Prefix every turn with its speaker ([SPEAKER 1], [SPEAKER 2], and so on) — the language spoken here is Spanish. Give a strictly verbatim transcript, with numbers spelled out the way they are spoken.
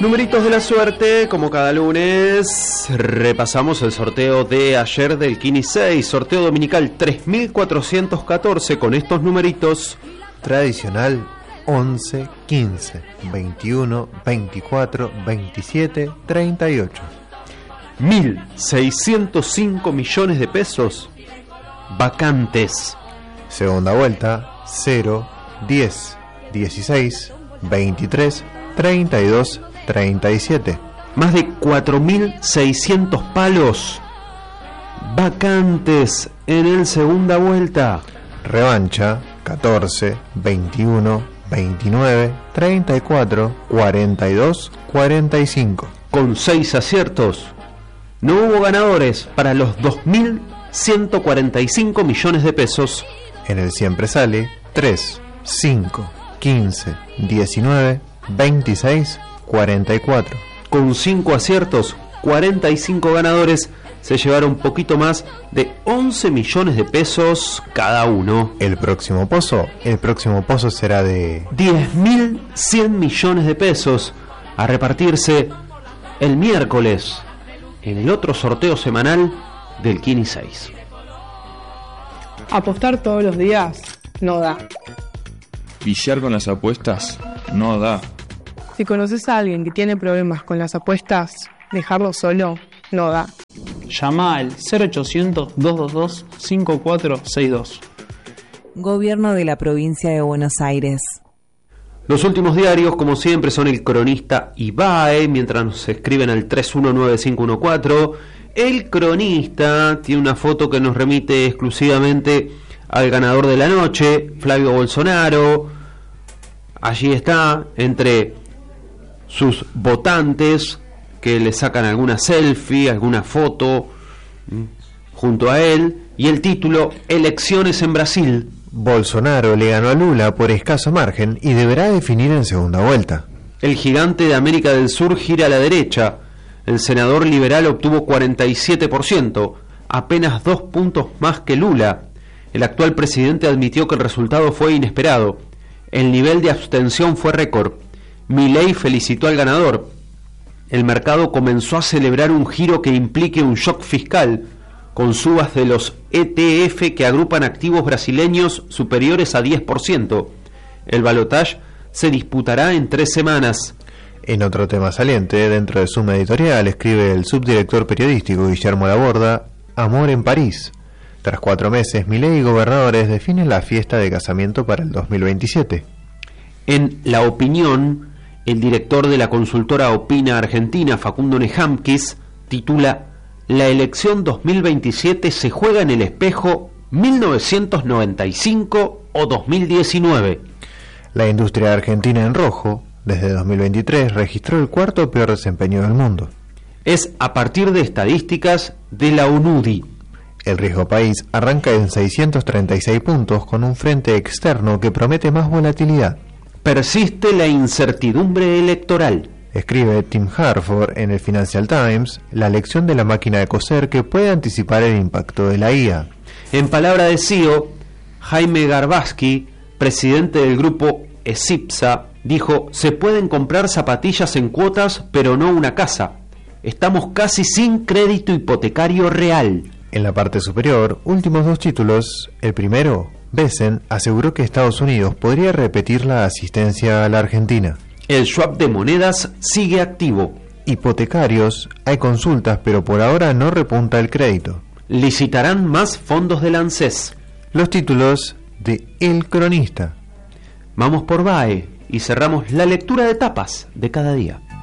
[SPEAKER 1] Numeritos de la suerte, como cada lunes, repasamos el sorteo de ayer del Kini seis, sorteo dominical tres mil cuatrocientos catorce con estos numeritos.
[SPEAKER 2] Tradicional once, quince, veintiuno, veinticuatro, veintisiete, treinta y ocho.
[SPEAKER 1] mil seiscientos cinco millones de pesos vacantes.
[SPEAKER 2] Segunda vuelta, cero, diez, dieciséis, veintitrés, treinta y dos, treinta y siete.
[SPEAKER 1] Más de cuatro mil seiscientos palos vacantes en el segunda vuelta.
[SPEAKER 2] Revancha, catorce, veintiuno, veintinueve, treinta y cuatro, cuarenta y dos, cuarenta y cinco.
[SPEAKER 1] Con seis aciertos, no hubo ganadores para los dos mil ciento cuarenta y cinco millones de pesos.
[SPEAKER 2] En el siempre sale tres, cinco, quince, diecinueve, veintiséis, cuarenta y cuatro.
[SPEAKER 1] Con cinco aciertos, cuarenta y cinco ganadores se llevaron un poquito más de once millones de pesos cada uno.
[SPEAKER 2] El próximo pozo, el próximo pozo será de
[SPEAKER 1] diez mil cien millones de pesos a repartirse el miércoles en el otro sorteo semanal del Kini seis.
[SPEAKER 3] Apostar todos los días no da.
[SPEAKER 4] Viciar con las apuestas no da.
[SPEAKER 3] Si conoces a alguien que tiene problemas con las apuestas, dejarlo solo no da.
[SPEAKER 5] Llama al cero ochocientos, dos dos dos, cinco cuatro seis dos.
[SPEAKER 6] Gobierno de la Provincia de Buenos Aires.
[SPEAKER 1] Los últimos diarios, como siempre, son El Cronista y B A E, mientras nos escriben al tres uno nueve cinco uno cuatro. El Cronista tiene una foto que nos remite exclusivamente al ganador de la noche, Flavio Bolsonaro. Allí está, entre sus votantes, que le sacan alguna selfie, alguna foto junto a él, y el título, Elecciones en Brasil.
[SPEAKER 2] Bolsonaro le ganó a Lula por escaso margen y deberá definir en segunda vuelta.
[SPEAKER 1] El gigante de América del Sur gira a la derecha. El senador liberal obtuvo cuarenta y siete por ciento, apenas dos puntos más que Lula. El actual presidente admitió que el resultado fue inesperado. El nivel de abstención fue récord. Milei felicitó al ganador. El mercado comenzó a celebrar un giro que implique un shock fiscal, con subas de los E T F que agrupan activos brasileños superiores a diez por ciento. El balotaje se disputará en tres semanas.
[SPEAKER 2] En otro tema saliente, dentro de Suma Editorial, escribe el subdirector periodístico Guillermo Laborda, Amor en París. Tras cuatro meses, Milei y gobernadores definen la fiesta de casamiento para el dos mil veintisiete.
[SPEAKER 1] En La Opinión, el director de la consultora Opina Argentina, Facundo Nejamkis, titula La elección dos mil veintisiete se juega en el espejo mil novecientos noventa y cinco o dos mil diecinueve.
[SPEAKER 2] La industria argentina en rojo, desde dos mil veintitrés, registró el cuarto peor desempeño del mundo.
[SPEAKER 1] Es a partir de estadísticas de la UNUDI.
[SPEAKER 2] El riesgo país arranca en seiscientos treinta y seis puntos con un frente externo que promete más volatilidad.
[SPEAKER 1] Persiste la incertidumbre electoral.
[SPEAKER 2] Escribe Tim Harford en el Financial Times la lección de la máquina de coser que puede anticipar el impacto de la I A.
[SPEAKER 1] En palabra de C E O, Jaime Garbaski, presidente del grupo ESIPSA, dijo: se pueden comprar zapatillas en cuotas, pero no una casa. Estamos casi sin crédito hipotecario real.
[SPEAKER 2] En la parte superior, últimos dos títulos. El primero, Besen aseguró que Estados Unidos podría repetir la asistencia a la Argentina.
[SPEAKER 1] El swap de monedas sigue activo.
[SPEAKER 2] Hipotecarios, hay consultas, pero por ahora no repunta el crédito.
[SPEAKER 1] Licitarán más fondos del ANSES.
[SPEAKER 2] Los títulos de El Cronista.
[SPEAKER 1] Vamos por B A E y cerramos la lectura de tapas de cada día.